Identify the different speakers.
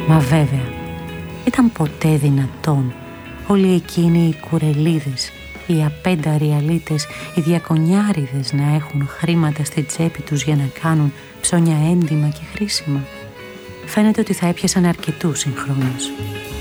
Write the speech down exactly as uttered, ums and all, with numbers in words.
Speaker 1: Μα βέβαια, ήταν ποτέ δυνατόν όλοι εκείνοι οι κουρελίδες, οι απένταροι αλήτες, οι διακονιάριδες να έχουν χρήματα στη τσέπη τους για να κάνουν ψώνια έντιμα και χρήσιμα? Φαίνεται ότι θα έπιασαν αρκετούς συγχρόνως.